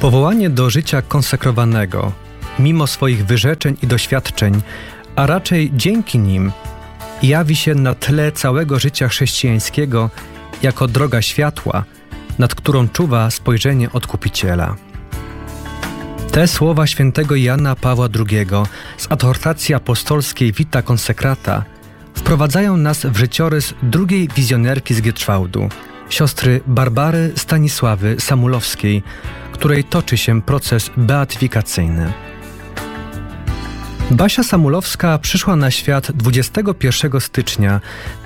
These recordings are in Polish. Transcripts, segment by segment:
Powołanie do życia konsekrowanego, mimo swoich wyrzeczeń i doświadczeń, a raczej dzięki nim, jawi się na tle całego życia chrześcijańskiego jako droga światła, nad którą czuwa spojrzenie Odkupiciela. Te słowa świętego Jana Pawła II z adhortacji apostolskiej Vita Consecrata wprowadzają nas w życiorys drugiej wizjonerki z Gierczwałdu, siostry Barbary Stanisławy Samulowskiej, której toczy się proces beatyfikacyjny. Basia Samulowska przyszła na świat 21 stycznia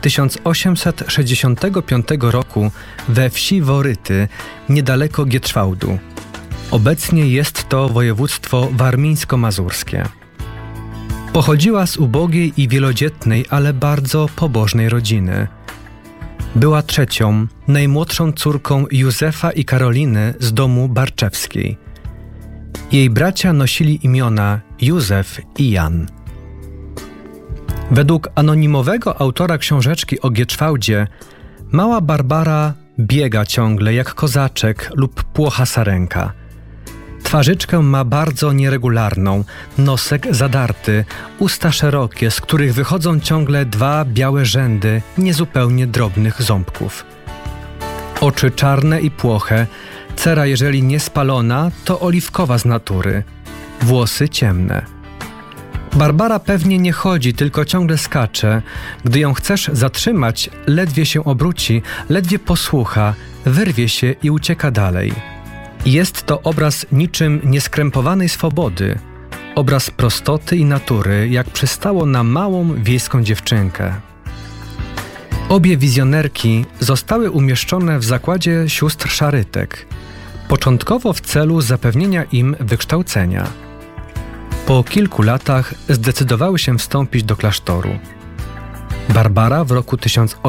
1865 roku we wsi Woryty, niedaleko Gierczwałdu. Obecnie jest to województwo warmińsko-mazurskie. Pochodziła z ubogiej i wielodzietnej, ale bardzo pobożnej rodziny. Była trzecią, najmłodszą córką Józefa i Karoliny z domu Barczewskiej. Jej bracia nosili imiona Józef i Jan. Według anonimowego autora książeczki o Gierczwałdzie, mała Barbara biega ciągle jak kozaczek lub płocha sarenka. Twarzyczkę ma bardzo nieregularną, nosek zadarty, usta szerokie, z których wychodzą ciągle dwa białe rzędy niezupełnie drobnych ząbków. Oczy czarne i płoche, cera jeżeli nie spalona, to oliwkowa z natury, włosy ciemne. Barbara pewnie nie chodzi, tylko ciągle skacze. Gdy ją chcesz zatrzymać, ledwie się obróci, ledwie posłucha, wyrwie się i ucieka dalej. Jest to obraz niczym nieskrępowanej swobody, obraz prostoty i natury, jak przystało na małą wiejską dziewczynkę. Obie wizjonerki zostały umieszczone w zakładzie sióstr Szarytek, początkowo w celu zapewnienia im wykształcenia. Po kilku latach zdecydowały się wstąpić do klasztoru. Barbara w roku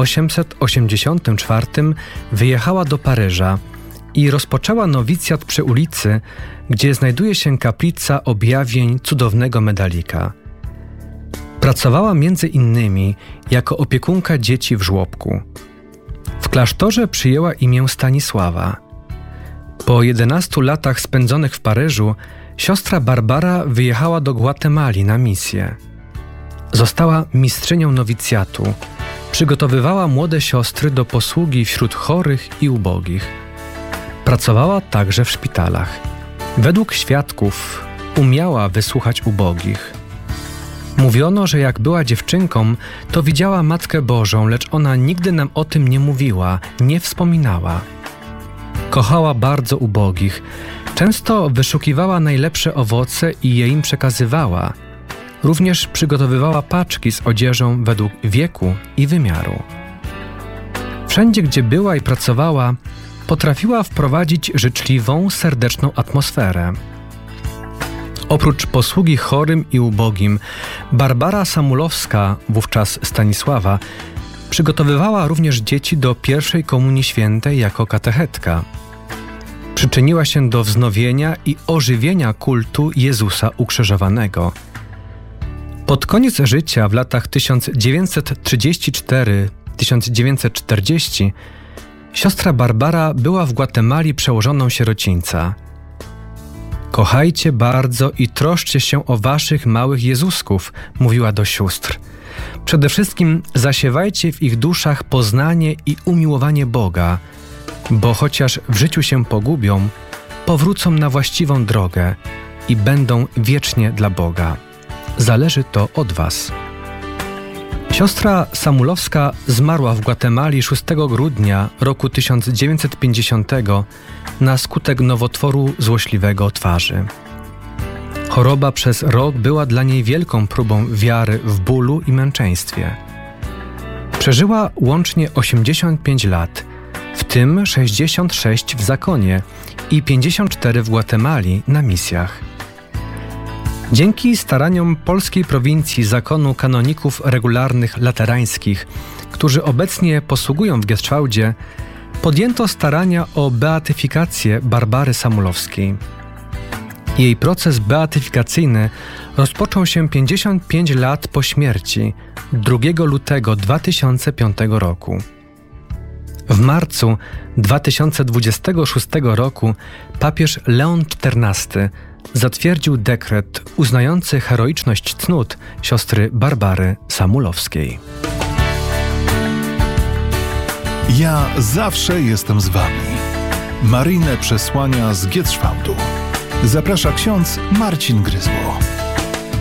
1884 wyjechała do Paryża i rozpoczęła nowicjat przy ulicy, gdzie znajduje się kaplica objawień cudownego medalika. Pracowała między innymi jako opiekunka dzieci w żłobku. W klasztorze przyjęła imię Stanisława. Po 11 latach spędzonych w Paryżu siostra Barbara wyjechała do Gwatemali na misję. Została mistrzynią nowicjatu. Przygotowywała młode siostry do posługi wśród chorych i ubogich. Pracowała także w szpitalach. Według świadków umiała wysłuchać ubogich. Mówiono, że jak była dziewczynką, to widziała Matkę Bożą, lecz ona nigdy nam o tym nie mówiła, nie wspominała. Kochała bardzo ubogich. Często wyszukiwała najlepsze owoce i je im przekazywała. Również przygotowywała paczki z odzieżą według wieku i wymiaru. Wszędzie, gdzie była i pracowała, potrafiła wprowadzić życzliwą, serdeczną atmosferę. Oprócz posługi chorym i ubogim, Barbara Samulowska, wówczas Stanisława, przygotowywała również dzieci do pierwszej komunii świętej jako katechetka. Przyczyniła się do wznowienia i ożywienia kultu Jezusa ukrzyżowanego. Pod koniec życia w latach 1934-1940 siostra Barbara była w Gwatemali przełożoną sierocińca. Kochajcie bardzo i troszczcie się o waszych małych Jezusków, mówiła do sióstr. Przede wszystkim zasiewajcie w ich duszach poznanie i umiłowanie Boga, bo chociaż w życiu się pogubią, powrócą na właściwą drogę i będą wiecznie dla Boga. Zależy to od was. Siostra Samulowska zmarła w Gwatemali 6 grudnia roku 1950 na skutek nowotworu złośliwego twarzy. Choroba przez rok była dla niej wielką próbą wiary w bólu i męczeństwie. Przeżyła łącznie 85 lat, w tym 66 w zakonie i 54 w Gwatemali na misjach. Dzięki staraniom polskiej prowincji zakonu kanoników regularnych laterańskich, którzy obecnie posługują w Gierczwałdzie, podjęto starania o beatyfikację Barbary Samulowskiej. Jej proces beatyfikacyjny rozpoczął się 55 lat po śmierci, 2 lutego 2005 roku. W marcu 2026 roku papież Leon XIV zatwierdził dekret uznający heroiczność cnót siostry Barbary Samulowskiej. Ja zawsze jestem z wami. Maryjne przesłania z Gietrzwałdu. Zaprasza ksiądz Marcin Gryzło.